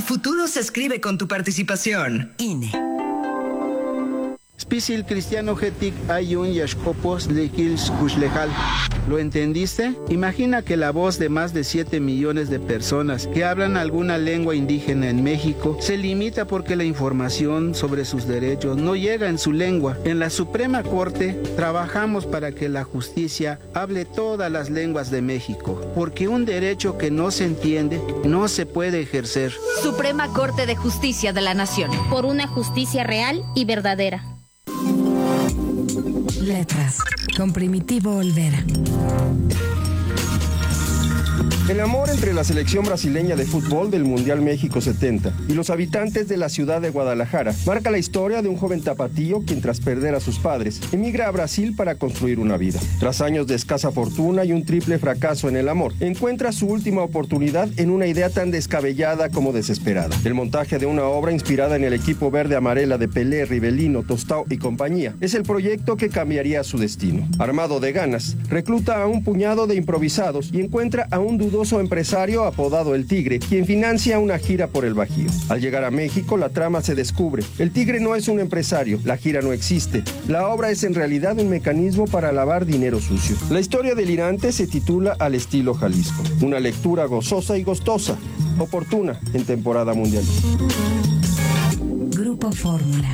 futuro se escribe con tu participación. INE. Spisil cristiano getic ayun yashkopos lekils kuslejal. ¿Lo entendiste? Imagina que la voz de más de 7 millones de personas que hablan alguna lengua indígena en México se limita porque la información sobre sus derechos no llega en su lengua. En la Suprema Corte trabajamos para que la justicia hable todas las lenguas de México, porque un derecho que no se entiende no se puede ejercer. Suprema Corte de Justicia de la Nación. Por una justicia real y verdadera. Letras, con Primitivo Olvera. El amor entre la selección brasileña de fútbol del Mundial México 70 y los habitantes de la ciudad de Guadalajara marca la historia de un joven tapatío quien, tras perder a sus padres, emigra a Brasil para construir una vida. Tras años de escasa fortuna y un triple fracaso en el amor, encuentra su última oportunidad en una idea tan descabellada como desesperada: el montaje de una obra inspirada en el equipo verde-amarela de Pelé, Rivelino, Tostao y compañía. Es el proyecto que cambiaría su destino. Armado de ganas, recluta a un puñado de improvisados y encuentra a un dudoso empresario apodado El Tigre, quien financia una gira por el Bajío. Al llegar a México, la trama se descubre. El Tigre no es un empresario, la gira no existe. La obra es en realidad un mecanismo para lavar dinero sucio. La historia delirante se titula Al estilo Jalisco. Una lectura gozosa y gustosa, oportuna en temporada mundial. Grupo Fórmula.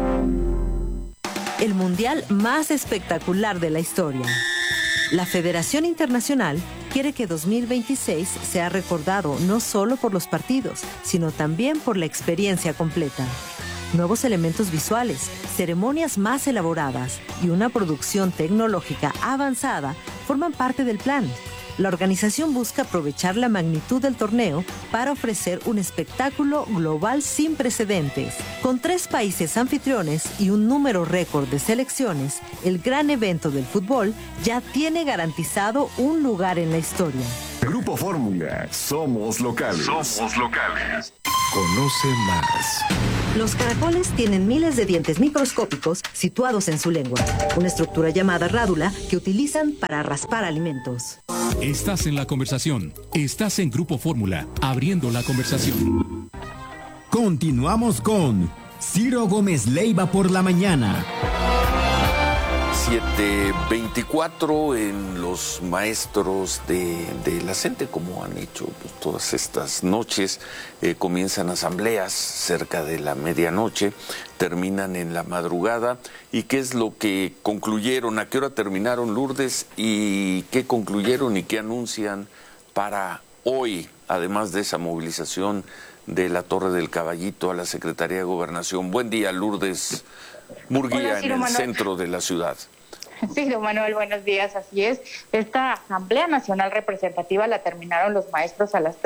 El mundial más espectacular de la historia. La Federación Internacional quiere que 2026 sea recordado no solo por los partidos, sino también por la experiencia completa. Nuevos elementos visuales, ceremonias más elaboradas y una producción tecnológica avanzada forman parte del plan. La organización busca aprovechar la magnitud del torneo para ofrecer un espectáculo global sin precedentes. Con 3 países anfitriones y un número récord de selecciones, el gran evento del fútbol ya tiene garantizado un lugar en la historia. Grupo Fórmula, somos locales. Somos locales. Conoce más. Los caracoles tienen miles de dientes microscópicos situados en su lengua, una estructura llamada rádula que utilizan para raspar alimentos. Estás en la conversación. Estás en Grupo Fórmula, abriendo la conversación. Continuamos con Ciro Gómez Leiva por la mañana. 7:24 en los maestros de la CENTE, como han hecho pues, todas estas noches. Comienzan asambleas cerca de la medianoche, terminan en la madrugada. ¿Y qué es lo que concluyeron? ¿A qué hora terminaron, Lourdes? ¿Y qué concluyeron y qué anuncian para hoy, además de esa movilización de la Torre del Caballito a la Secretaría de Gobernación? Buen día, Lourdes Murguía, en el centro de la ciudad. Sí, don Manuel, buenos días, así es. Esta Asamblea Nacional Representativa la terminaron los maestros a las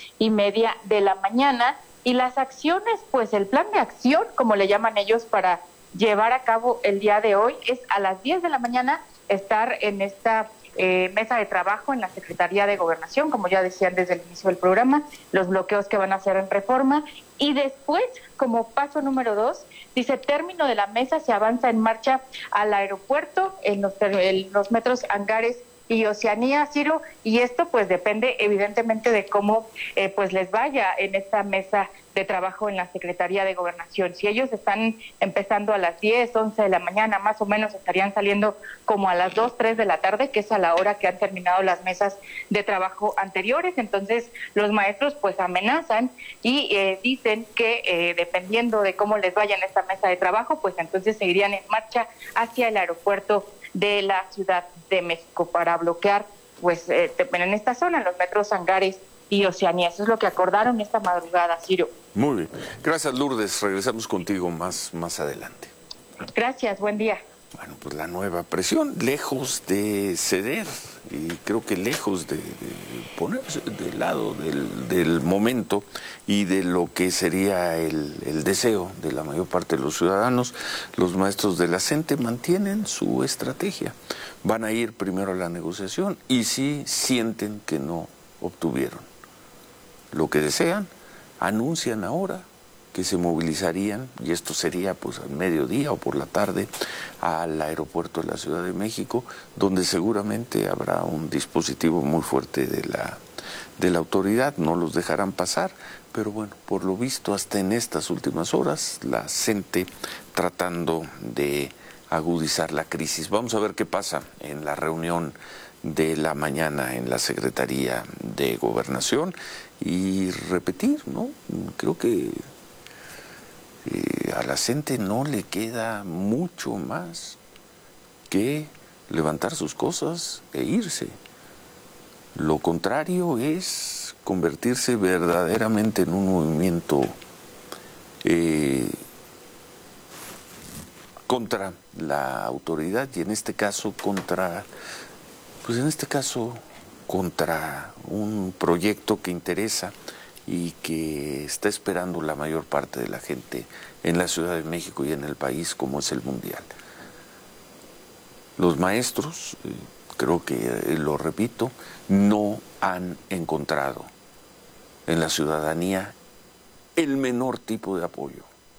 3:30 de la mañana, y las acciones, pues el plan de acción, como le llaman ellos, para llevar a cabo el día de hoy, es a las 10 de la mañana estar en esta mesa de trabajo en la Secretaría de Gobernación, como ya decían desde el inicio del programa, los bloqueos que van a hacer en Reforma, y después, como paso número 2, dice término de la mesa, se avanza en marcha al aeropuerto, en los metros Angares y Oceanía, Ciro, y esto pues depende evidentemente de cómo pues les vaya en esta mesa de trabajo en la Secretaría de Gobernación. Si ellos están empezando a las 10, 11 de la mañana, más o menos estarían saliendo como a las 2, 3 de la tarde, que es a la hora que han terminado las mesas de trabajo anteriores. Entonces los maestros pues amenazan y dicen que dependiendo de cómo les vaya en esta mesa de trabajo, pues entonces seguirían en marcha hacia el aeropuerto de la Ciudad de México para bloquear pues en esta zona, en los metros Angares y Oceanía. Eso es lo que acordaron esta madrugada, Ciro. Muy bien. Gracias, Lourdes. Regresamos contigo más adelante. Gracias, buen día. Bueno, pues la nueva presión, lejos de ceder y creo que lejos de ponerse del lado del momento y de lo que sería el deseo de la mayor parte de los ciudadanos, los maestros de la CENTE mantienen su estrategia. Van a ir primero a la negociación y si sienten que no obtuvieron lo que desean, anuncian ahora que se movilizarían, y esto sería pues al mediodía o por la tarde, al aeropuerto de la Ciudad de México, donde seguramente habrá un dispositivo muy fuerte de de la autoridad, no los dejarán pasar, pero bueno, por lo visto hasta en estas últimas horas la CENTE tratando de agudizar la crisis. Vamos a ver qué pasa en la reunión de la mañana en la Secretaría de Gobernación y repetir, ¿no? Creo que a la CENTE no le queda mucho más que levantar sus cosas e irse. Lo contrario es convertirse verdaderamente en un movimiento contra la autoridad y en este caso contra un proyecto que interesa y que está esperando la mayor parte de la gente en la Ciudad de México y en el país, como es el Mundial. Los maestros, creo que lo repito, no han encontrado en la ciudadanía el menor tipo de apoyo.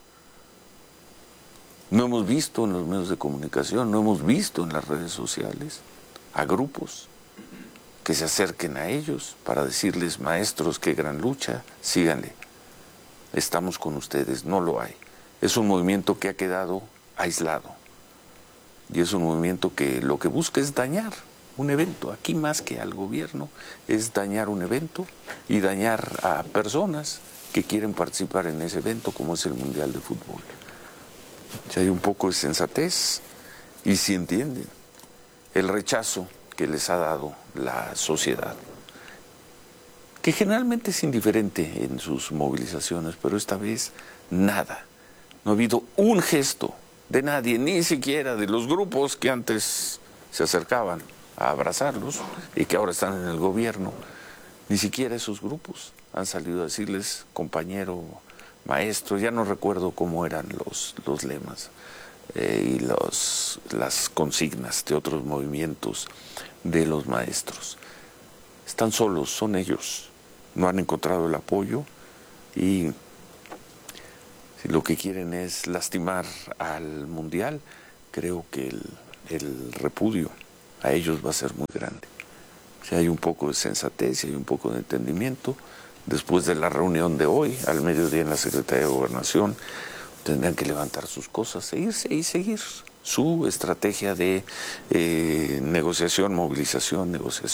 No hemos visto en los medios de comunicación, no hemos visto en las redes sociales a grupos que se acerquen a ellos para decirles: maestros, qué gran lucha, síganle, estamos con ustedes. No lo hay. Es un movimiento que ha quedado aislado y es un movimiento que lo que busca es dañar un evento. Aquí más que al gobierno es dañar un evento y dañar a personas que quieren participar en ese evento, como es el Mundial de Fútbol. Si hay un poco de sensatez y si entienden el rechazo que les ha dado la sociedad, que generalmente es indiferente en sus movilizaciones, pero esta vez nada. No ha habido un gesto de nadie, ni siquiera de los grupos que antes se acercaban a abrazarlos y que ahora están en el gobierno. Ni siquiera esos grupos han salido a decirles: compañero, maestro. Ya no recuerdo cómo eran los lemas y las consignas de otros movimientos de los maestros. Están solos, son ellos. No han encontrado el apoyo y si lo que quieren es lastimar al Mundial, creo que el repudio a ellos va a ser muy grande. Si hay un poco de sensatez, si hay un poco de entendimiento, después de la reunión de hoy, al mediodía en la Secretaría de Gobernación, tendrán que levantar sus cosas e irse y seguir su estrategia de negociación, movilización.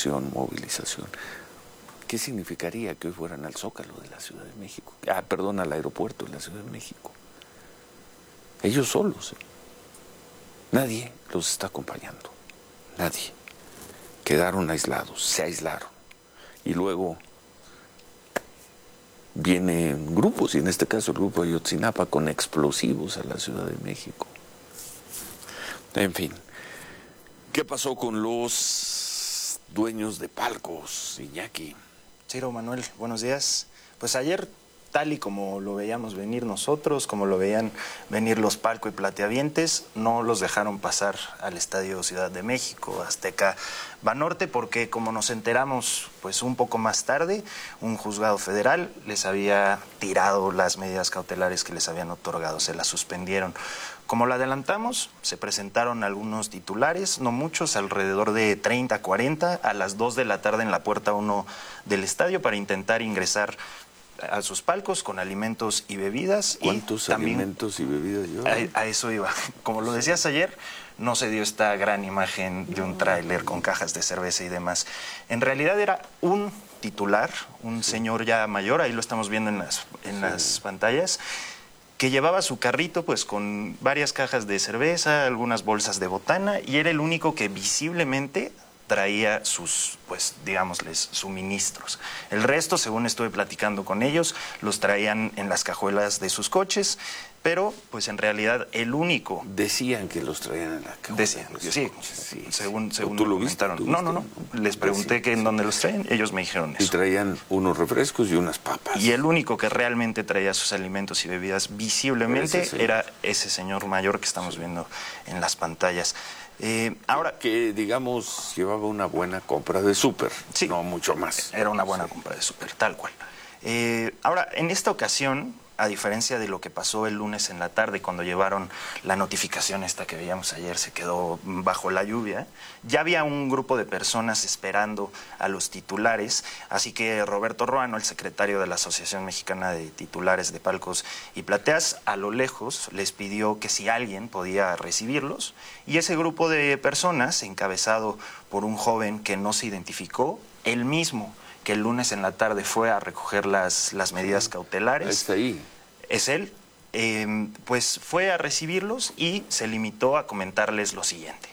¿Qué significaría que hoy fueran al Zócalo de la Ciudad de México? Al aeropuerto de la Ciudad de México. Ellos solos. Nadie los está acompañando. Nadie. Quedaron aislados, se aislaron. Y luego vienen grupos, y en este caso el grupo de Ayotzinapa, con explosivos a la Ciudad de México. En fin, ¿qué pasó con los dueños de palcos, Iñaki? Ciro, Manuel, buenos días. Pues ayer, tal y como lo veíamos venir nosotros, como lo veían venir los Palco y Plateavientes, no los dejaron pasar al Estadio Ciudad de México, Azteca Banorte, porque como nos enteramos pues un poco más tarde, un juzgado federal les había tirado las medidas cautelares que les habían otorgado, se las suspendieron. Como lo adelantamos, se presentaron algunos titulares, no muchos, alrededor de 30, 40, a las 2 de la tarde en la puerta 1 del estadio para intentar ingresar a sus palcos con alimentos y bebidas. ¿Cuántos alimentos y bebidas llevan? A eso iba. Como lo decías ayer, no se dio esta gran imagen de un tráiler con cajas de cerveza y demás. En realidad era un titular, un señor ya mayor, ahí lo estamos viendo en las pantallas, que llevaba su carrito pues con varias cajas de cerveza, algunas bolsas de botana, y era el único que visiblemente traía sus, pues, digámosles, suministros. El resto, según estuve platicando con ellos, los traían en las cajuelas de sus coches, pero, pues, en realidad, el único... Decían que los traían en la cajuela. Decían, sí, según ¿Tú lo viste? No. Les pregunté que en dónde los traen, ellos me dijeron eso. Y traían unos refrescos y unas papas. Y el único que realmente traía sus alimentos y bebidas visiblemente era ese señor mayor que estamos viendo en las pantallas. Ahora que, digamos, llevaba una buena compra de súper, no mucho más. Era una buena compra de súper, tal cual. Ahora, en esta ocasión, a diferencia de lo que pasó el lunes en la tarde cuando llevaron la notificación esta que veíamos ayer, se quedó bajo la lluvia, ya había un grupo de personas esperando a los titulares, así que Roberto Ruano, el secretario de la Asociación Mexicana de Titulares de Palcos y Plateas, a lo lejos les pidió que si alguien podía recibirlos, y ese grupo de personas, encabezado por un joven que no se identificó, él mismo, que el lunes en la tarde fue a recoger las medidas cautelares. Está ahí. Es él. Pues fue a recibirlos y se limitó a comentarles lo siguiente.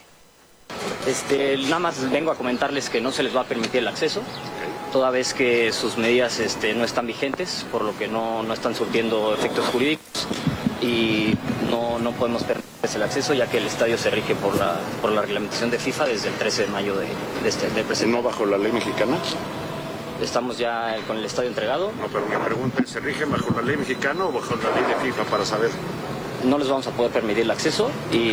Nada más vengo a comentarles que no se les va a permitir el acceso, toda vez que sus medidas no están vigentes, por lo que no están surtiendo efectos jurídicos y no podemos permitirles el acceso, ya que el estadio se rige por la reglamentación de FIFA desde el 13 de mayo del presente. ¿No bajo la ley mexicana? Estamos ya con el estadio entregado. No, pero me pregunto, ¿se rige bajo la ley mexicana o bajo la ley de FIFA para saber? No les vamos a poder permitir el acceso y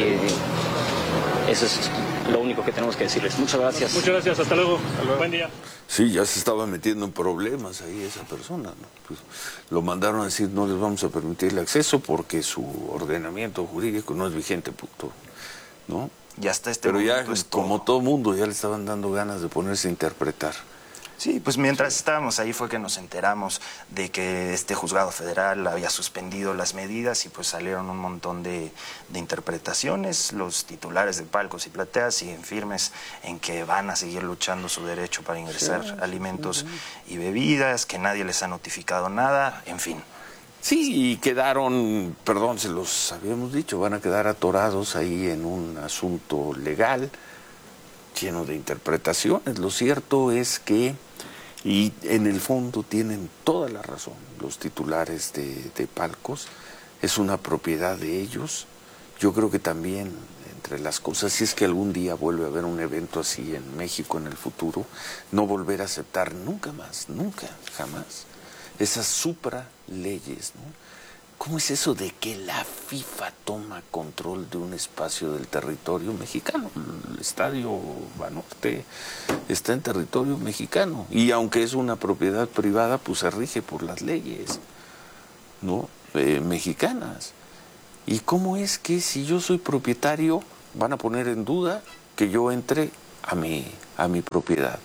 eso es lo único que tenemos que decirles. Muchas gracias. Muchas gracias, hasta luego. Buen día. Sí, ya se estaba metiendo en problemas ahí esa persona, ¿no? Pues lo mandaron a decir, no les vamos a permitir el acceso porque su ordenamiento jurídico no es vigente, punto, ¿no? Y hasta Pero ya, como todo mundo, ya le estaban dando ganas de ponerse a interpretar. Sí, pues mientras estábamos ahí fue que nos enteramos de que este juzgado federal había suspendido las medidas y pues salieron un montón de interpretaciones. Los titulares de Palcos y Plateas siguen firmes en que van a seguir luchando su derecho para ingresar alimentos y bebidas, que nadie les ha notificado nada, en fin. Sí, y quedaron, perdón, se los habíamos dicho, van a quedar atorados ahí en un asunto legal lleno de interpretaciones. Lo cierto es que, y en el fondo tienen toda la razón los titulares de Palcos, es una propiedad de ellos. Yo creo que también, entre las cosas, si es que algún día vuelve a haber un evento así en México en el futuro, no volver a aceptar nunca más, nunca, jamás, esas supraleyes, ¿no? ¿Cómo es eso de que la FIFA toma control de un espacio del territorio mexicano? El Estadio Banorte está en territorio mexicano y aunque es una propiedad privada, pues se rige por las leyes, ¿no? Mexicanas. ¿Y cómo es que si yo soy propietario van a poner en duda que yo entre a mi propiedad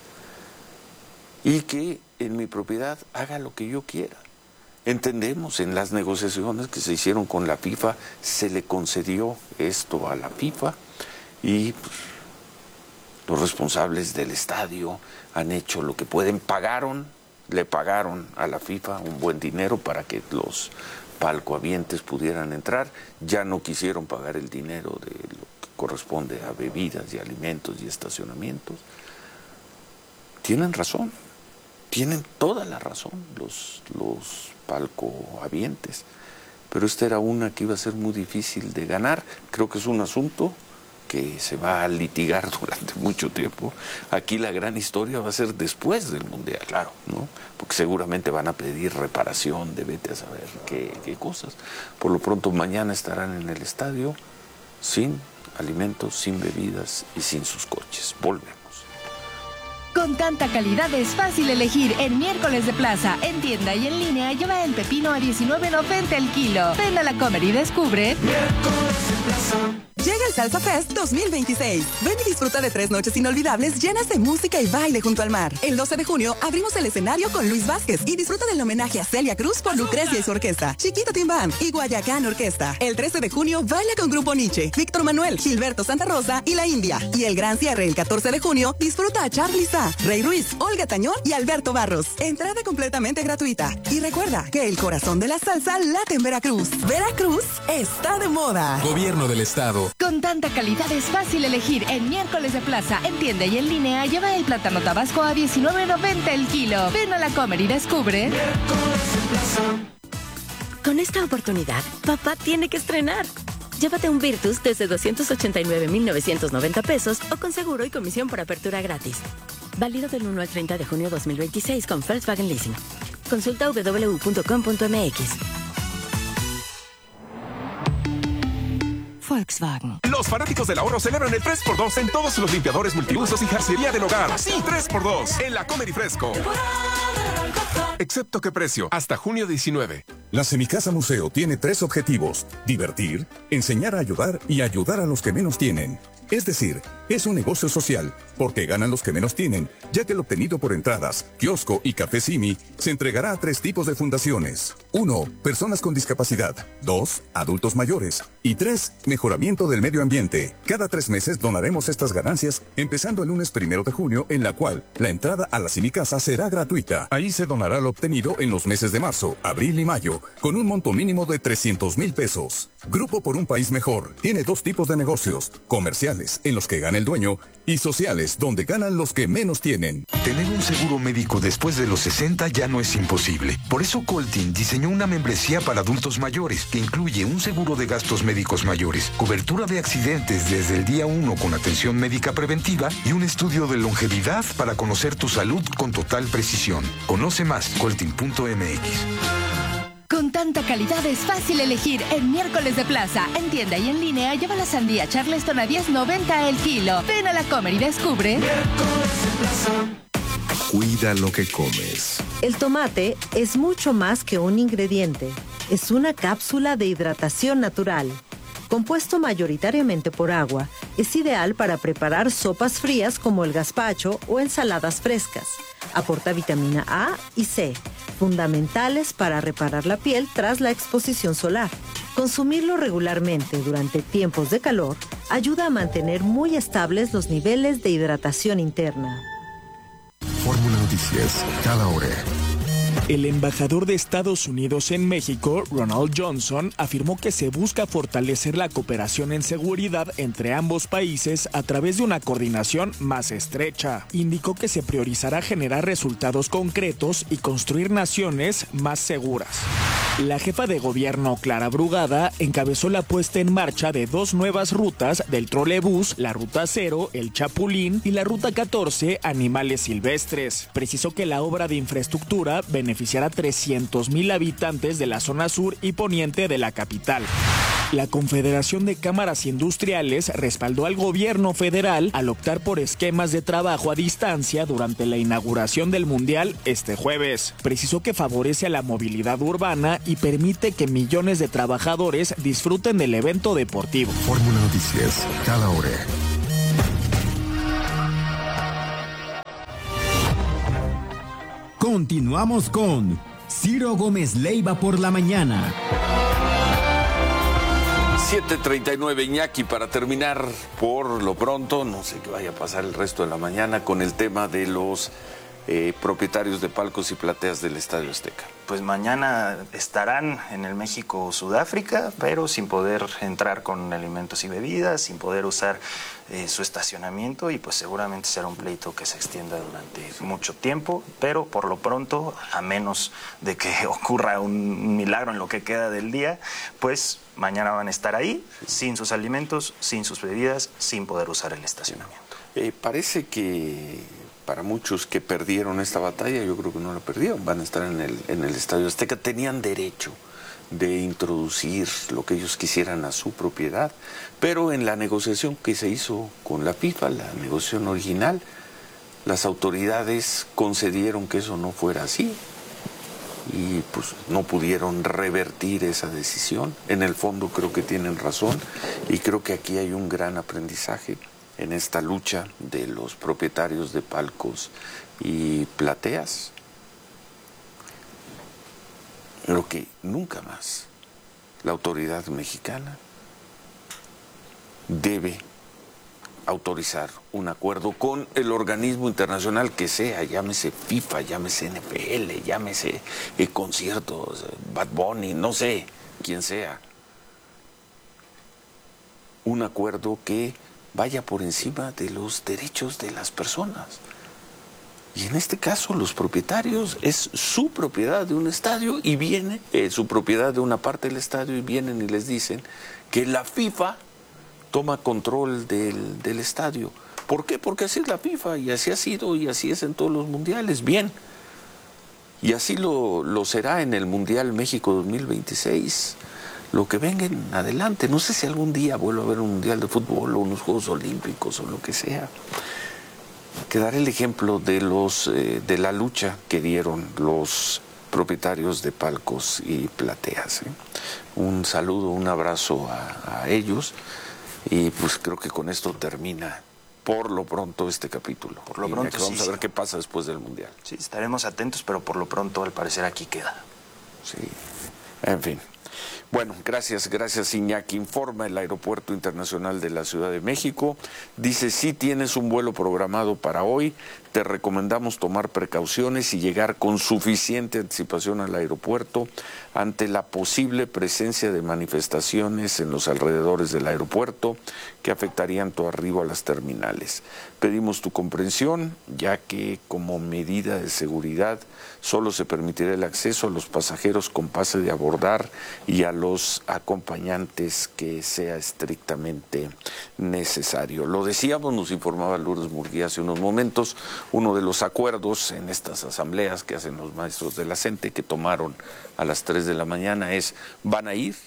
y que en mi propiedad haga lo que yo quiera? Entendemos, en las negociaciones que se hicieron con la FIFA, se le concedió esto a la FIFA y pues, los responsables del estadio han hecho lo que pueden, le pagaron a la FIFA un buen dinero para que los palcohabientes pudieran entrar, ya no quisieron pagar el dinero de lo que corresponde a bebidas y alimentos y estacionamientos. Tienen razón. Tienen toda la razón los palcohabientes, pero esta era una que iba a ser muy difícil de ganar. Creo que es un asunto que se va a litigar durante mucho tiempo. Aquí la gran historia va a ser después del Mundial, claro, ¿no? Porque seguramente van a pedir reparación de vete a saber qué cosas. Por lo pronto mañana estarán en el estadio sin alimentos, sin bebidas y sin sus coches. Volvemos. Con tanta calidad es fácil elegir. En Miércoles de Plaza, en tienda y en línea, lleva el pepino a $19.90 el kilo. Ven a la Comer y descubre. Miércoles de Plaza. Llega el Salsa Fest 2026. Ven y disfruta de 3 noches inolvidables llenas de música y baile junto al mar. El 12 de junio abrimos el escenario con Luis Vázquez y disfruta del homenaje a Celia Cruz por Lucrecia y su orquesta, Chiquito Timbán y Guayacán Orquesta. El 13 de junio baila con Grupo Nietzsche, Víctor Manuel, Gilberto Santa Rosa y La India. Y el gran cierre el 14 de junio disfruta a Charly Sá, Rey Ruiz, Olga Tañón y Alberto Barros. Entrada completamente gratuita. Y recuerda que el corazón de la salsa late en Veracruz. Veracruz está de moda. Gobierno del Estado. Con tanta calidad es fácil elegir. En Miércoles de Plaza, en tienda y en línea, lleva el plátano tabasco a $19.90 el kilo. Ven a la Comer y descubre. Miércoles de Plaza. Con esta oportunidad, papá tiene que estrenar. Llévate un Virtus desde $289,990 pesos o con seguro y comisión por apertura gratis. Válido del 1 al 30 de junio 2026 con Volkswagen Leasing. Consulta www.com.mx. Volkswagen. Los fanáticos del ahorro celebran el 3x2 en todos los limpiadores multiusos y jarcería del hogar. Sí, 3x2 en la Comer y Fresco. Excepto qué precio, hasta junio 19. La Semicasa Museo tiene 3 objetivos: divertir, enseñar a ayudar y ayudar a los que menos tienen. Es decir, es un negocio social, porque ganan los que menos tienen, ya que el obtenido por entradas, kiosco y café Simi se entregará a 3 tipos de fundaciones. 1. Personas con discapacidad. 2. Adultos mayores. Y 3. Mejoramiento del medio ambiente. Cada 3 meses donaremos estas ganancias, empezando el lunes 1 de junio, en la cual la entrada a la Semicasa será gratuita. Ahí se donará lo obtenido en los meses de marzo, abril y mayo, con un monto mínimo de 300,000 pesos. Grupo por un País Mejor tiene 2 tipos de negocios: comerciales, en los que gana el dueño, y sociales, donde ganan los que menos tienen. Tener un seguro médico después de los 60 ya no es imposible. Por eso Coltin diseñó una membresía para adultos mayores que incluye un seguro de gastos médicos mayores, cobertura de accidentes desde el día 1 con atención médica preventiva y un estudio de longevidad para conocer tu salud con total precisión. Conoce más, coltin.mx. Con tanta calidad es fácil elegir en Miércoles de Plaza. En tienda y en línea lleva la sandía Charleston a $10.90 el kilo. Ven a la Comer y descubre. Cuida lo que comes. El tomate es mucho más que un ingrediente. Es una cápsula de hidratación natural. Compuesto mayoritariamente por agua, es ideal para preparar sopas frías como el gazpacho o ensaladas frescas. Aporta vitamina A y C, fundamentales para reparar la piel tras la exposición solar. Consumirlo regularmente durante tiempos de calor ayuda a mantener muy estables los niveles de hidratación interna. Fórmula Noticias, cada hora. El embajador de Estados Unidos en México, Ronald Johnson, afirmó que se busca fortalecer la cooperación en seguridad entre ambos países a través de una coordinación más estrecha. Indicó que se priorizará generar resultados concretos y construir naciones más seguras. La jefa de gobierno, Clara Brugada, encabezó la puesta en marcha de 2 nuevas rutas del trolebús, la Ruta 0, el Chapulín, y la Ruta 14, Animales Silvestres. Precisó que la obra de infraestructura beneficiará a 300,000 habitantes de la zona sur y poniente de la capital. La Confederación de Cámaras Industriales respaldó al gobierno federal al optar por esquemas de trabajo a distancia durante la inauguración del Mundial este jueves. Precisó que favorece a la movilidad urbana y permite que millones de trabajadores disfruten del evento deportivo. Fórmula Noticias, cada hora. Continuamos con Ciro Gómez Leiva por la mañana. 7:39, Iñaki, para terminar por lo pronto, no sé qué vaya a pasar el resto de la mañana con el tema de los propietarios de palcos y plateas del Estadio Azteca. Pues mañana estarán en el México-Sudáfrica, pero sin poder entrar con alimentos y bebidas, sin poder usar su estacionamiento, y pues seguramente será un pleito que se extienda durante mucho tiempo, pero por lo pronto, a menos de que ocurra un milagro en lo que queda del día, pues mañana van a estar ahí, sin sus alimentos, sin sus bebidas, sin poder usar el estacionamiento. Parece que para muchos que perdieron esta batalla, yo creo que no la perdieron, van a estar en el Estadio Azteca, tenían derecho de introducir lo que ellos quisieran a su propiedad, pero en la negociación que se hizo con la FIFA, la negociación original, las autoridades concedieron que eso no fuera así y pues no pudieron revertir esa decisión. En el fondo creo que tienen razón y creo que aquí hay un gran aprendizaje en esta lucha de los propietarios de palcos y plateas. Creo que nunca más la autoridad mexicana debe autorizar un acuerdo con el organismo internacional que sea, llámese FIFA, llámese NFL, llámese conciertos, Bad Bunny, no sé, quién sea. Un acuerdo que vaya por encima de los derechos de las personas. Y en este caso los propietarios es su propiedad de un estadio y viene su propiedad de una parte del estadio y vienen y les dicen que la FIFA toma control del estadio. ¿Por qué? Porque así es la FIFA y así ha sido y así es en todos los mundiales. Bien. Y así lo será en el Mundial México 2026. Lo que venga en adelante. No sé si algún día vuelva a haber un Mundial de Fútbol o unos Juegos Olímpicos o lo que sea. Que daré el ejemplo de la lucha que dieron los propietarios de palcos y plateas. Un saludo, un abrazo a ellos, y pues creo que con esto termina por lo pronto este capítulo. Por lo pronto vamos a ver qué pasa después del Mundial. Sí, estaremos atentos, pero por lo pronto al parecer aquí queda. Sí, en fin. Bueno, gracias Iñaki. Informa el Aeropuerto Internacional de la Ciudad de México. Dice, si tienes un vuelo programado para hoy, te recomendamos tomar precauciones y llegar con suficiente anticipación al aeropuerto ante la posible presencia de manifestaciones en los alrededores del aeropuerto que afectarían tu arribo a las terminales. Pedimos tu comprensión, ya que como medida de seguridad solo se permitirá el acceso a los pasajeros con pase de abordar y a los acompañantes que sea estrictamente necesario. Lo decíamos, nos informaba Lourdes Murguía hace unos momentos, uno de los acuerdos en estas asambleas que hacen los maestros de la CENTE, que tomaron a las 3 de la mañana, es, van a ir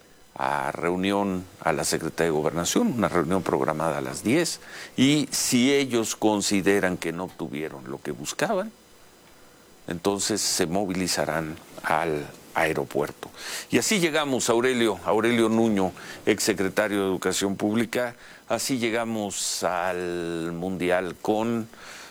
a reunión a la Secretaría de Gobernación, una reunión programada a las 10, y si ellos consideran que no obtuvieron lo que buscaban, entonces se movilizarán al aeropuerto. Y así llegamos, Aurelio Nuño, exsecretario de Educación Pública, así llegamos al Mundial con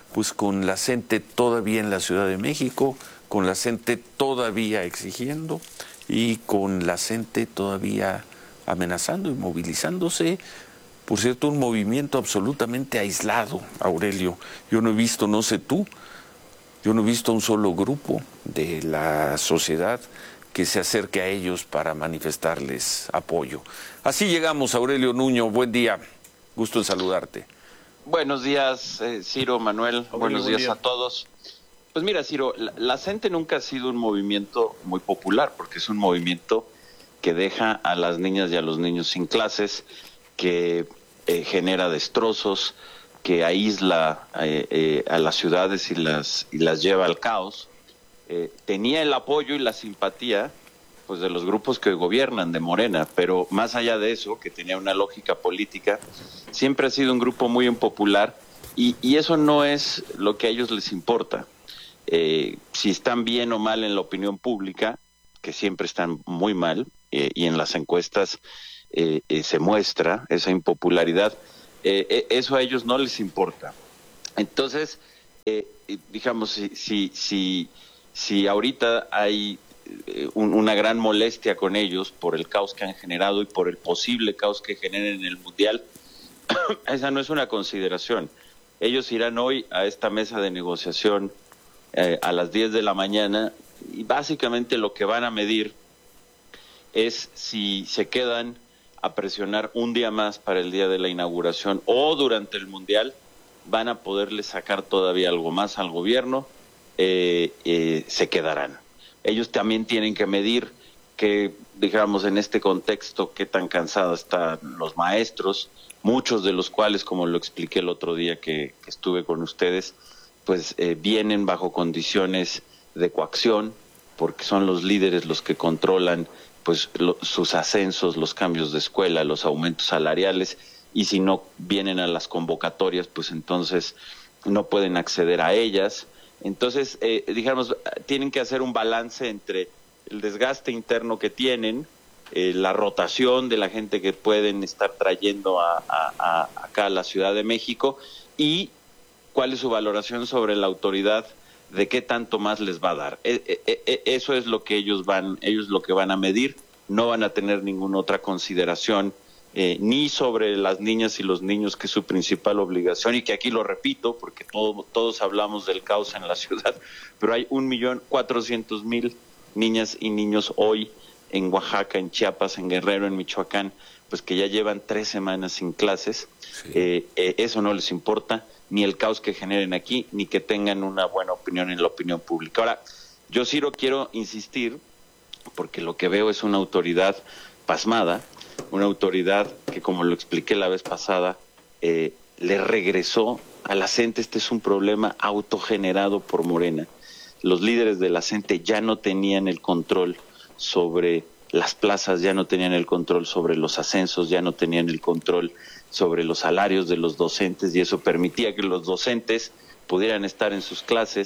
la CENTE todavía en la Ciudad de México, con la CENTE todavía exigiendo y con la CENTE todavía amenazando y movilizándose. Por cierto, un movimiento absolutamente aislado, Aurelio. Yo no he visto, no sé tú, yo no he visto un solo grupo de la sociedad que se acerque a ellos para manifestarles apoyo. Así llegamos, Aurelio Nuño, buen día, gusto en saludarte. Buenos días, Ciro, Manuel, buenos días a todos. Pues mira, Ciro, la CENTE nunca ha sido un movimiento muy popular, porque es un movimiento que deja a las niñas y a los niños sin clases, que genera destrozos, que aísla a las ciudades y las lleva al caos. Tenía el apoyo y la simpatía pues de los grupos que gobiernan, de Morena, pero más allá de eso, que tenía una lógica política, siempre ha sido un grupo muy impopular, y eso no es lo que a ellos les importa. Si están bien o mal en la opinión pública, que siempre están muy mal, y en las encuestas se muestra esa impopularidad, eso a ellos no les importa. Entonces, digamos, si ahorita hay una gran molestia con ellos por el caos que han generado y por el posible caos que generen en el Mundial, esa no es una consideración. Ellos irán hoy a esta mesa de negociación a las 10 de la mañana, y básicamente lo que van a medir es si se quedan a presionar un día más para el día de la inauguración o durante el Mundial van a poderle sacar todavía algo más al gobierno, se quedarán. Ellos también tienen que medir que, digamos, en este contexto, qué tan cansados están los maestros, muchos de los cuales, como lo expliqué el otro día que estuve con ustedes, pues vienen bajo condiciones de coacción, porque son los líderes los que controlan pues sus ascensos, los cambios de escuela, los aumentos salariales, y si no vienen a las convocatorias, pues entonces no pueden acceder a ellas. Entonces, digamos, tienen que hacer un balance entre el desgaste interno que tienen, la rotación de la gente que pueden estar trayendo acá a la Ciudad de México, y cuál es su valoración sobre la autoridad, de qué tanto más les va a dar. Eso es lo que ellos lo que van a medir. No van a tener ninguna otra consideración, ni sobre las niñas y los niños, que es su principal obligación, y que aquí lo repito, porque todos hablamos del caos en la ciudad, pero hay 1.400.000 niñas y niños hoy en Oaxaca, en Chiapas, en Guerrero, en Michoacán, pues que ya llevan 3 semanas sin clases. Sí. Eso no les importa, ni el caos que generen aquí, ni que tengan una buena opinión en la opinión pública. Ahora, yo, Ciro, quiero insistir, porque lo que veo es una autoridad pasmada, una autoridad que, como lo expliqué la vez pasada, le regresó a la CENTE. Este es un problema autogenerado por Morena. Los líderes de la CENTE ya no tenían el control sobre las plazas, ya no tenían el control sobre los ascensos, ya no tenían el control sobre los salarios de los docentes, y eso permitía que los docentes pudieran estar en sus clases, que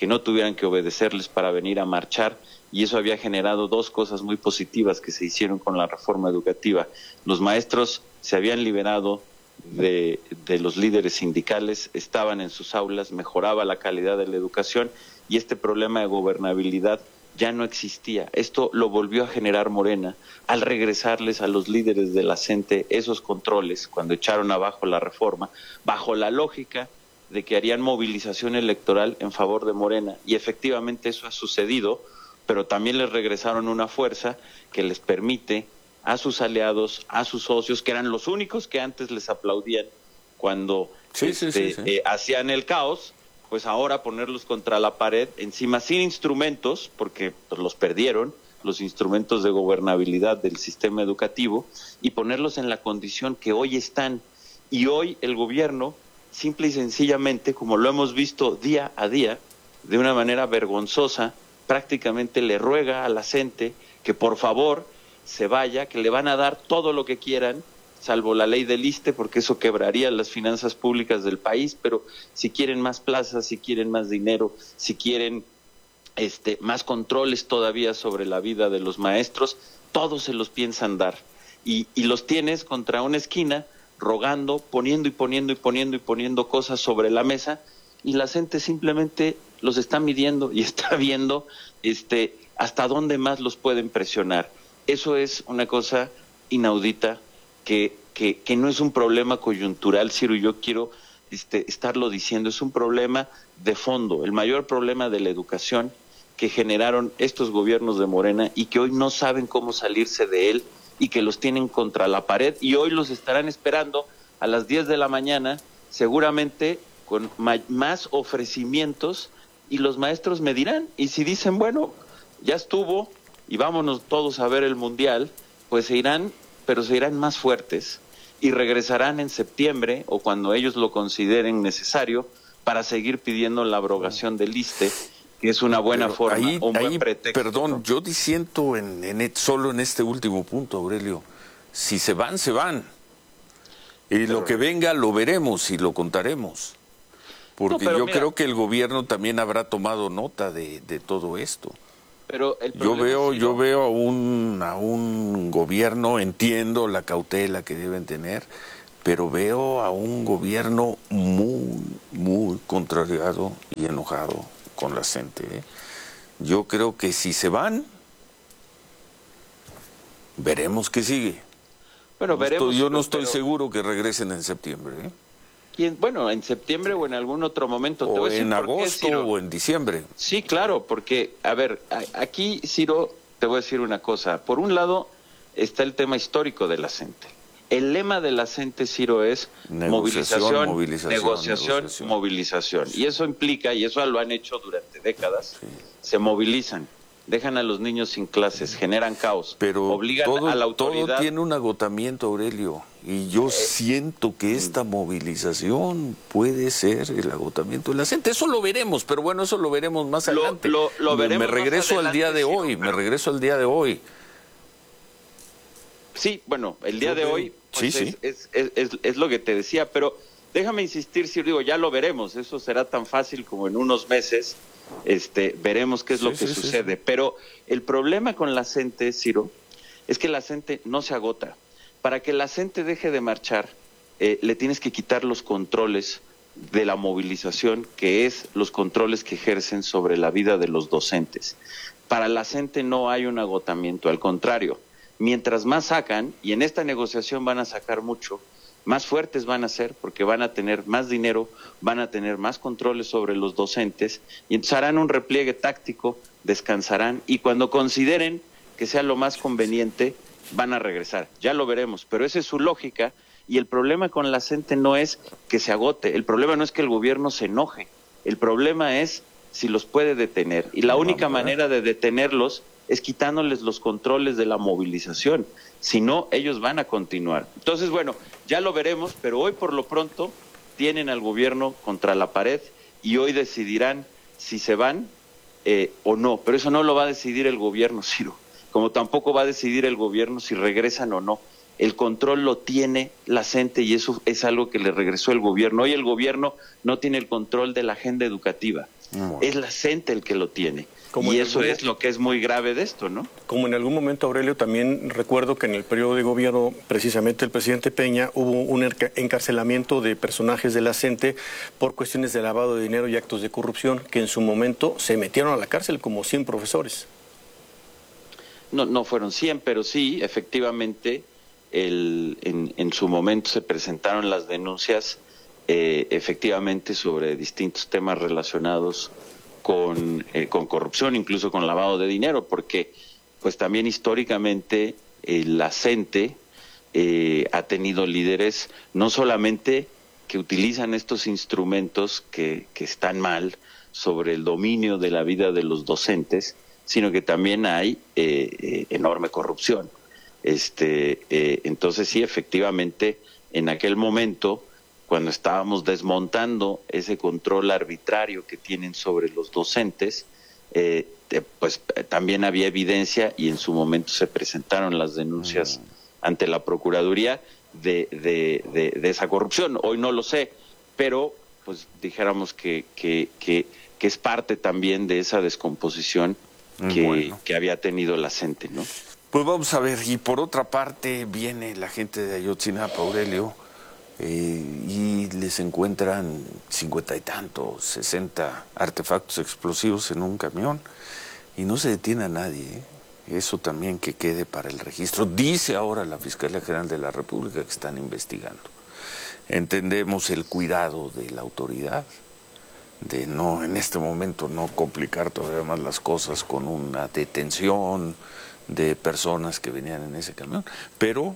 que no tuvieran que obedecerles para venir a marchar, y eso había generado dos cosas muy positivas que se hicieron con la reforma educativa. Los maestros se habían liberado de los líderes sindicales, estaban en sus aulas, mejoraba la calidad de la educación y este problema de gobernabilidad ya no existía. Esto lo volvió a generar Morena al regresarles a los líderes de la CENTE esos controles cuando echaron abajo la reforma, bajo la lógica de que harían movilización electoral en favor de Morena, y efectivamente eso ha sucedido, pero también les regresaron una fuerza que les permite a sus aliados, a sus socios, que eran los únicos que antes les aplaudían cuando hacían el caos, pues ahora ponerlos contra la pared, encima sin instrumentos, porque pues, los perdieron, los instrumentos de gobernabilidad del sistema educativo, y ponerlos en la condición que hoy están. Y hoy el gobierno, simple y sencillamente, como lo hemos visto día a día, de una manera vergonzosa, prácticamente le ruega a la CENTE que por favor se vaya, que le van a dar todo lo que quieran, salvo la ley del ISSSTE, porque eso quebraría las finanzas públicas del país, pero si quieren más plazas, si quieren más dinero, si quieren más controles todavía sobre la vida de los maestros, todos se los piensan dar. Y los tienes contra una esquina, rogando, poniendo cosas sobre la mesa, y la gente simplemente los está midiendo y está viendo hasta dónde más los pueden presionar. Eso es una cosa inaudita que no es un problema coyuntural, Ciro, yo quiero estarlo diciendo, es un problema de fondo, el mayor problema de la educación que generaron estos gobiernos de Morena y que hoy no saben cómo salirse de él y que los tienen contra la pared, y hoy los estarán esperando a las 10 de la mañana, seguramente con más ofrecimientos, y los maestros me dirán, y si dicen, bueno, ya estuvo y vámonos todos a ver el Mundial, pues se irán, pero se irán más fuertes y regresarán en septiembre o cuando ellos lo consideren necesario para seguir pidiendo la abrogación del ISSSTE, que es una buena forma, un buen pretexto. Perdón, ¿no? Yo disiento solo en este último punto, Aurelio. Si se van, se van. Y pero lo que venga lo veremos y lo contaremos. Porque yo creo que el gobierno también habrá tomado nota de todo esto. Pero yo veo a un gobierno, entiendo la cautela que deben tener, pero veo a un gobierno muy contrariado y enojado con la CENTE. Yo creo que si se van, veremos qué sigue. Bueno, veremos. Yo no estoy seguro que regresen en septiembre. Bueno, en septiembre o en algún otro momento. O en agosto o en diciembre. Sí, claro, porque, a ver, aquí, Ciro, te voy a decir una cosa. Por un lado está el tema histórico de la CENTE. El lema de la CENTE, Ciro, es movilización, movilización. Y eso implica, y eso lo han hecho durante décadas, se movilizan, dejan a los niños sin clases, generan caos, pero obligan a la autoridad. Todo tiene un agotamiento, Aurelio, y yo siento que esta movilización puede ser el agotamiento de la CENTE. Eso lo veremos, pero bueno, eso lo veremos más adelante. Lo veremos. Me regreso al día de hoy, me regreso al día de hoy. Sí, bueno, el día de hoy pues sí. Es lo que te decía, pero déjame insistir, Ciro, digo, ya lo veremos, eso será tan fácil como en unos meses, veremos qué es lo que sucede. Pero el problema con la CENTE, Ciro, es que la CENTE no se agota. Para que la CENTE deje de marchar, le tienes que quitar los controles de la movilización, que es los controles que ejercen sobre la vida de los docentes. Para la CENTE no hay un agotamiento, al contrario. Mientras más sacan, y en esta negociación van a sacar mucho, más fuertes van a ser porque van a tener más dinero, van a tener más controles sobre los docentes y entonces harán un repliegue táctico, descansarán y cuando consideren que sea lo más conveniente van a regresar. Ya lo veremos, pero esa es su lógica y el problema con la CENTE no es que se agote, el problema no es que el gobierno se enoje, el problema es si los puede detener y la única manera de detenerlos es quitándoles los controles de la movilización, si no, ellos van a continuar. Entonces, bueno, ya lo veremos, pero hoy por lo pronto tienen al gobierno contra la pared y hoy decidirán si se van o no, pero eso no lo va a decidir el gobierno, Ciro, como tampoco va a decidir el gobierno si regresan o no. El control lo tiene la CENTE y eso es algo que le regresó el gobierno. Hoy el gobierno no tiene el control de la agenda educativa. Es la CENTE el que lo tiene. Y eso es lo que es muy grave de esto, ¿no? Como en algún momento, Aurelio, también recuerdo que en el periodo de gobierno, precisamente el presidente Peña, hubo un encarcelamiento de personajes de la CENTE por cuestiones de lavado de dinero y actos de corrupción, que en su momento se metieron a la cárcel como 100 profesores. No fueron 100, pero sí, efectivamente, en su momento se presentaron las denuncias, efectivamente, sobre distintos temas relacionados con corrupción, incluso con lavado de dinero, porque pues también históricamente la CENTE ha tenido líderes no solamente que utilizan estos instrumentos que están mal sobre el dominio de la vida de los docentes, sino que también hay enorme corrupción. Entonces sí, efectivamente, en aquel momento, cuando estábamos desmontando ese control arbitrario que tienen sobre los docentes, pues también había evidencia y en su momento se presentaron las denuncias ante la Procuraduría de esa corrupción. Hoy no lo sé, pero pues dijéramos que es parte también de esa descomposición que había tenido la CENTE, ¿no? Pues vamos a ver, y por otra parte viene la gente de Ayotzinapa, Aurelio, y les encuentran 50 y tantos, 60 artefactos explosivos en un camión y no se detiene a nadie. Eso también que quede para el registro. Dice ahora la Fiscalía General de la República que están investigando. Entendemos el cuidado de la autoridad de no, en este momento, no complicar todavía más las cosas con una detención de personas que venían en ese camión, pero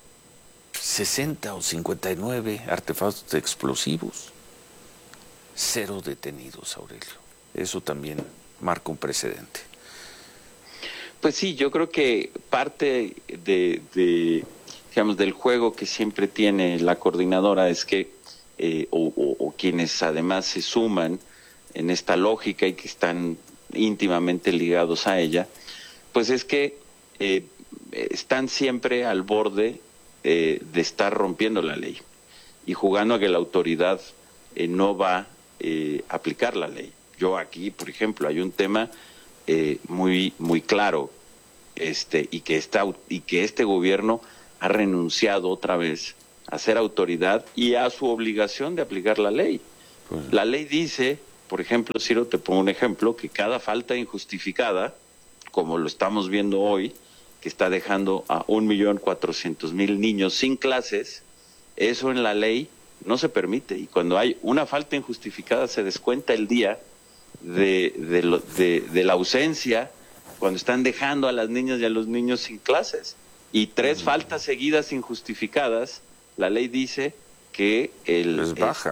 60 o 59 artefactos explosivos, 0 detenidos, Aurelio. Eso también marca un precedente. Pues sí, yo creo que parte digamos, del juego que siempre tiene la coordinadora es que, o quienes además se suman en esta lógica y que están íntimamente ligados a ella, pues es que están siempre al borde de estar rompiendo la ley y jugando a que la autoridad no va a aplicar la ley. Yo aquí, por ejemplo, hay un tema muy claro, y que este gobierno ha renunciado otra vez a ser autoridad y a su obligación de aplicar la ley. La ley dice, por ejemplo, Ciro, te pongo un ejemplo, que cada falta injustificada, como lo estamos viendo hoy, que está dejando a 1.400.000 niños sin clases, eso en la ley no se permite. Y cuando hay una falta injustificada se descuenta el día de la ausencia, cuando están dejando a las niñas y a los niños sin clases. Y 3 faltas seguidas injustificadas, la ley dice que es baja.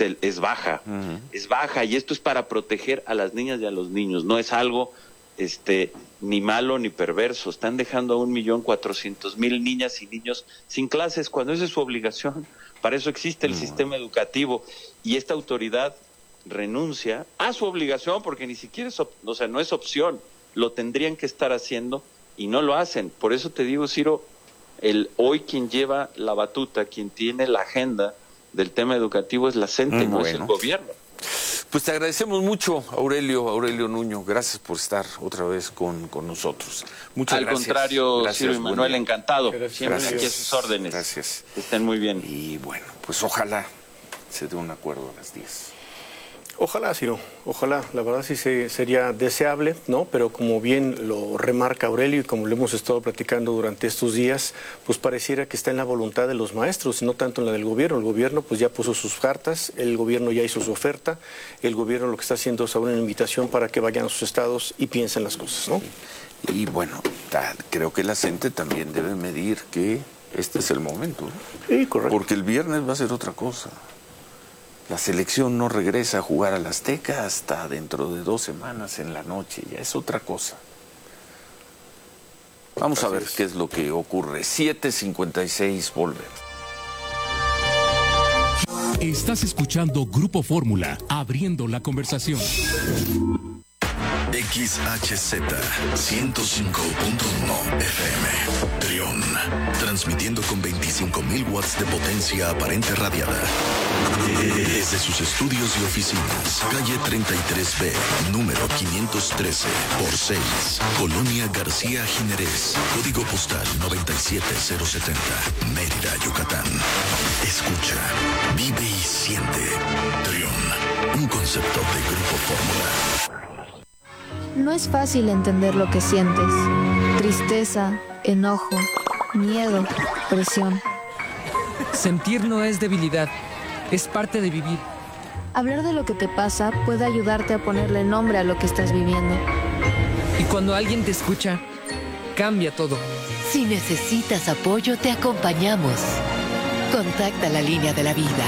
Es baja, y esto es para proteger a las niñas y a los niños. No es algo ni malo ni perverso. Están dejando a 1.400.000 niñas y niños sin clases cuando esa es su obligación. Para eso existe el sistema educativo, y esta autoridad renuncia a su obligación porque ni siquiera no es opción, lo tendrían que estar haciendo y no lo hacen. Por eso te digo, Ciro, hoy quien lleva la batuta, quien tiene la agenda del tema educativo es la CENTE, no es el gobierno. Pues te agradecemos mucho, Aurelio Nuño. Gracias por estar otra vez con nosotros. Muchas gracias. Al contrario, Ciro y Manuel, encantado. Siempre aquí a sus órdenes. Gracias. Que estén muy bien. Y bueno, pues ojalá se dé un acuerdo a las 10. Ojalá, Ciro, ojalá, la verdad sí sería deseable, ¿no? Pero como bien lo remarca Aurelio y como lo hemos estado platicando durante estos días, pues pareciera que está en la voluntad de los maestros y no tanto en la del gobierno. El gobierno pues ya puso sus cartas, el gobierno ya hizo su oferta, el gobierno lo que está haciendo es ahora una invitación para que vayan a sus estados y piensen las cosas, ¿no? Y bueno, creo que la CENTE también debe medir que este es el momento, ¿no? Sí, correcto. Porque el viernes va a ser otra cosa. La selección no regresa a jugar al Azteca hasta dentro de 2 semanas en la noche, ya es otra cosa. Vamos a ver qué es lo que ocurre. 7:56, volver. Estás escuchando Grupo Fórmula, abriendo la conversación. XHZ 105.1 FM, Trión, transmitiendo con 25,000 watts de potencia aparente radiada. Desde sus estudios y oficinas, calle 33B, número 513 por 6, Colonia García Jiménez, código postal 97070, Mérida, Yucatán. Escucha, vive y siente. Trión, un concepto de Grupo Fórmula. No es fácil entender lo que sientes. Tristeza, enojo, miedo, presión. Sentir no es debilidad, es parte de vivir. Hablar de lo que te pasa puede ayudarte a ponerle nombre a lo que estás viviendo. Y cuando alguien te escucha, cambia todo. Si necesitas apoyo, te acompañamos. Contacta la línea de la vida.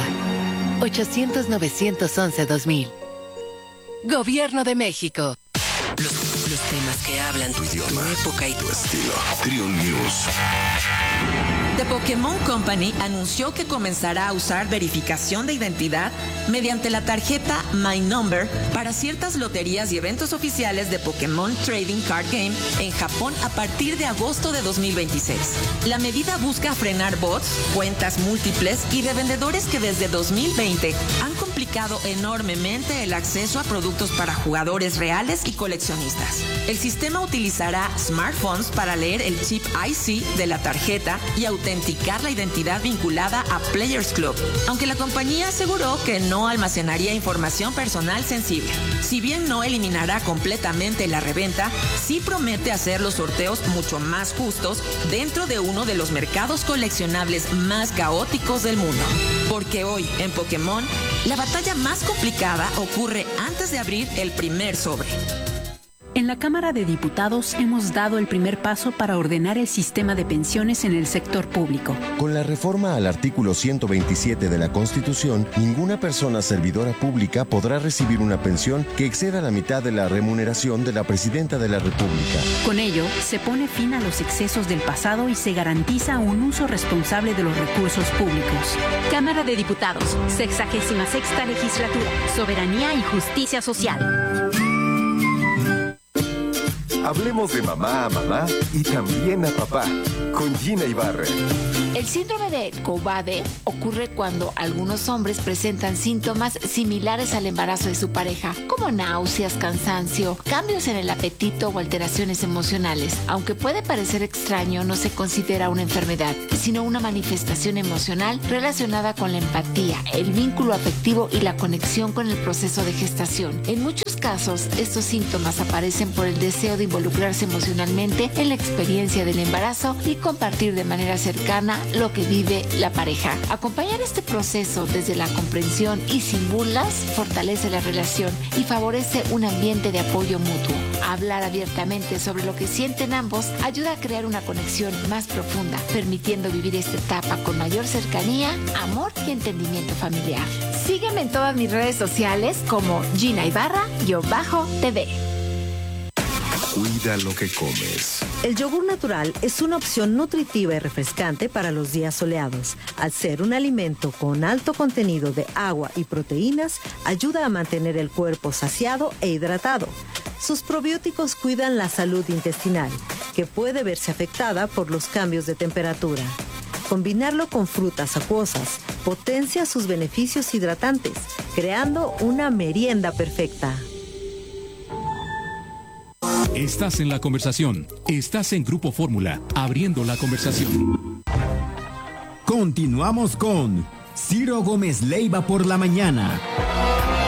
800-911-2000. Gobierno de México. Los temas que hablan tu idioma, tu época y tu estilo. Trión News. The Pokémon Company anunció que comenzará a usar verificación de identidad mediante la tarjeta My Number para ciertas loterías y eventos oficiales de Pokémon Trading Card Game en Japón a partir de agosto de 2026. La medida busca frenar bots, cuentas múltiples y revendedores que desde 2020 han complicado enormemente el acceso a productos para jugadores reales y coleccionistas. El sistema utilizará smartphones para leer el chip IC de la tarjeta y autenticar la identidad vinculada a Players Club, aunque la compañía aseguró que no almacenaría información personal sensible. Si bien no eliminará completamente la reventa, sí promete hacer los sorteos mucho más justos dentro de uno de los mercados coleccionables más caóticos del mundo. Porque hoy, en Pokémon, la batalla más complicada ocurre antes de abrir el primer sobre. En la Cámara de Diputados hemos dado el primer paso para ordenar el sistema de pensiones en el sector público. Con la reforma al artículo 127 de la Constitución, ninguna persona servidora pública podrá recibir una pensión que exceda la mitad de la remuneración de la Presidenta de la República. Con ello, se pone fin a los excesos del pasado y se garantiza un uso responsable de los recursos públicos. Cámara de Diputados, 66ª Legislatura, Soberanía y Justicia Social. Hablemos de mamá a mamá y también a papá, con Gina Ibarra. El síndrome de Cobbade ocurre cuando algunos hombres presentan síntomas similares al embarazo de su pareja, como náuseas, cansancio, cambios en el apetito o alteraciones emocionales. Aunque puede parecer extraño, no se considera una enfermedad, sino una manifestación emocional relacionada con la empatía, el vínculo afectivo y la conexión con el proceso de gestación. En muchos casos, estos síntomas aparecen por el deseo de involucrarse emocionalmente en la experiencia del embarazo y compartir de manera cercana lo que vive la pareja. Acompañar este proceso desde la comprensión y sin burlas fortalece la relación y favorece un ambiente de apoyo mutuo. Hablar abiertamente sobre lo que sienten ambos ayuda a crear una conexión más profunda, permitiendo vivir esta etapa con mayor cercanía, amor y entendimiento familiar. Sígueme en todas mis redes sociales como Gina Ibarra-TV. Cuida lo que comes. El yogur natural es una opción nutritiva y refrescante para los días soleados. Al ser un alimento con alto contenido de agua y proteínas, ayuda a mantener el cuerpo saciado e hidratado. Sus probióticos cuidan la salud intestinal, que puede verse afectada por los cambios de temperatura. Combinarlo con frutas acuosas potencia sus beneficios hidratantes, creando una merienda perfecta. Estás en la conversación. Estás en Grupo Fórmula, abriendo la conversación. Continuamos con Ciro Gómez Leiva por la mañana.